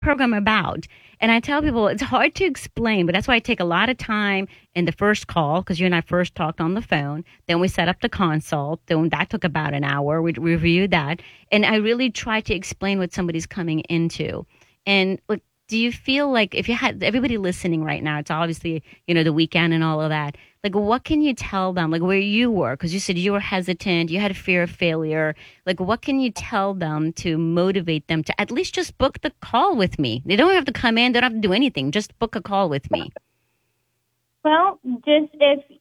program about? And I tell people it's hard to explain, but that's why I take a lot of time in the first call because you and I first talked on the phone. Then we set up the consult. Then that took about an hour. We reviewed that. And I really try to explain what somebody's coming into. And like, do you feel like if you had everybody listening right now, it's obviously, the weekend and all of that. Like, what can you tell them? Like, where you were, because you said you were hesitant, you had a fear of failure. Like, what can you tell them to motivate them to at least just book the call with me? They don't have to come in, they don't have to do anything. Just book a call with me. Well, just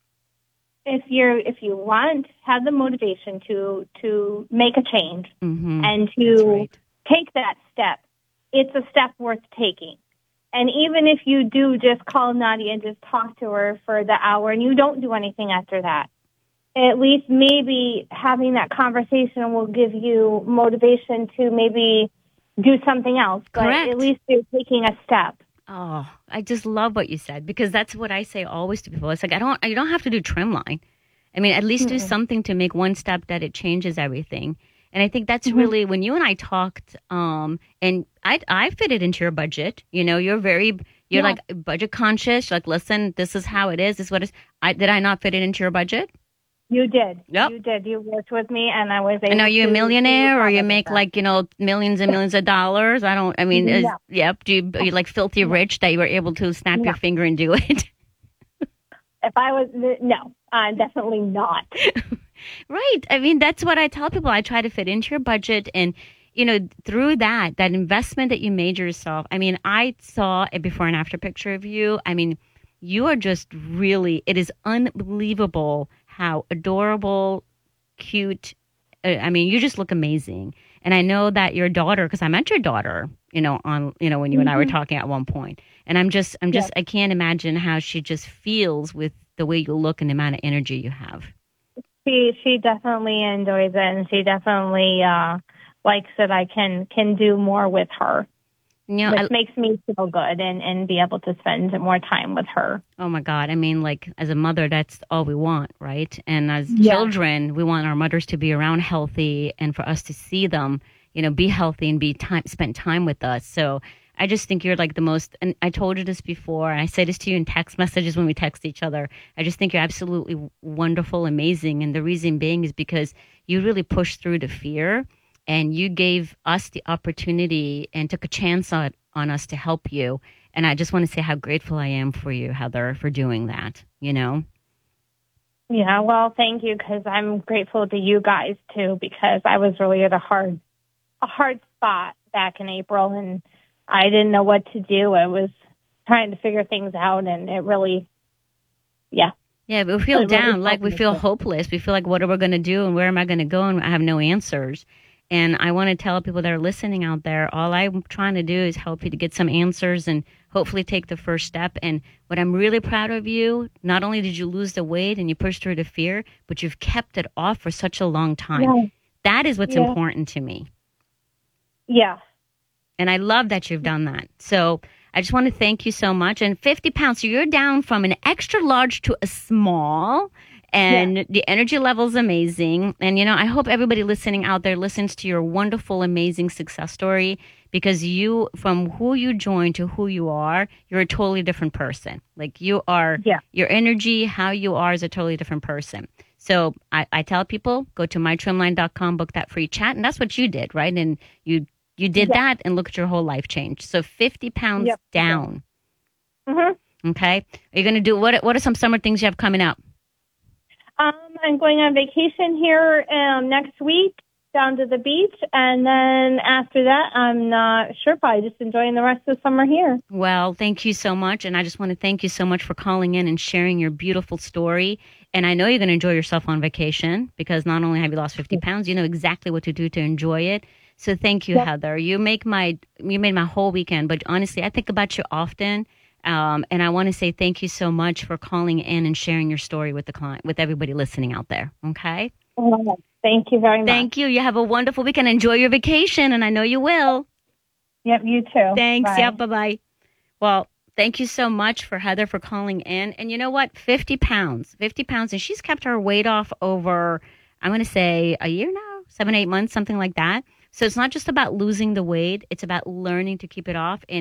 if you want, have the motivation to make a change and to take that step. It's a step worth taking. And even if you do just call Nadia and just talk to her for the hour and you don't do anything after that, at least maybe having that conversation will give you motivation to maybe do something else. But Correct. At least you're taking a step. Oh, I just love what you said because that's what I say always to people. It's like, you don't have to do trimline. I mean, at least do something to make one step that it changes everything. And I think that's really when you and I talked, and I fit it into your budget. You're like budget conscious. You're like, listen, this is how it is. This is what it is. Did I not fit it into your budget? You did. Yep. You did. You worked with me, and I was able to. And are you a millionaire, or you make millions and millions of dollars? No. Yep. Are you like filthy rich that you were able to snap your finger and do it? If I was, no, definitely not. Right. I mean, that's what I tell people. I try to fit into your budget and, through that investment that you made yourself. I mean, I saw a before and after picture of you. I mean, you are just really, it is unbelievable how adorable, cute. You just look amazing. And I know that your daughter, because I met your daughter, when you and I were talking at one point. And I can't imagine how she just feels with the way you look and the amount of energy you have. She definitely enjoys it, and she definitely likes that I can do more with her. Which makes me feel good and be able to spend more time with her. Oh, my God. I mean, like, as a mother, that's all we want, right? And as children, we want our mothers to be around healthy and for us to see them, be healthy and spend time with us. So I just think you're like the most, and I told you this before, and I say this to you in text messages when we text each other. I just think you're absolutely wonderful, amazing. And the reason being is because you really pushed through the fear and you gave us the opportunity and took a chance on us to help you. And I just want to say how grateful I am for you, Heather, for doing that, Yeah, well, thank you, because I'm grateful to you guys, too, because I was really at a hard spot back in April, and I didn't know what to do. I was trying to figure things out, and it really, Yeah, we feel down, like we feel hopeless. We feel like, what are we going to do, and where am I going to go, and I have no answers. And I want to tell people that are listening out there, all I'm trying to do is help you to get some answers and hopefully take the first step. And what I'm really proud of you, not only did you lose the weight and you pushed through the fear, but you've kept it off for such a long time. Yeah. That is what's important to me. Yeah. And I love that you've done that. So I just want to thank you so much. And 50 pounds, so you're down from an extra large to a small. And the energy level is amazing. And, I hope everybody listening out there listens to your wonderful, amazing success story, because you, from who you joined to who you are, you're a totally different person. Like you are, your energy, how you are is a totally different person. So I tell people, go to mytrimline.com, book that free chat. And that's what you did, right? And you did that and look at your whole life change. So 50 pounds down. Mm-hmm. Okay. Are you going to do, what are some summer things you have coming up? I'm going on vacation here next week down to the beach. And then after that, I'm not sure, probably just enjoying the rest of the summer here. Well, thank you so much. And I just want to thank you so much for calling in and sharing your beautiful story. And I know you're going to enjoy yourself on vacation, because not only have you lost 50 pounds, you know exactly what to do to enjoy it. So thank you, Heather. You made my whole weekend. But honestly, I think about you often. And I want to say thank you so much for calling in and sharing your story with the client, with everybody listening out there. Okay. Thank you very much. Thank you. You have a wonderful weekend. Enjoy your vacation, and I know you will. Yep, you too. Thanks. Bye. Yep. Bye-bye. Well, thank you so much for Heather for calling in. And you know what? 50 pounds, and she's kept her weight off over, I'm going to say a year now, 7, 8 months, something like that. So it's not just about losing the weight, it's about learning to keep it off. And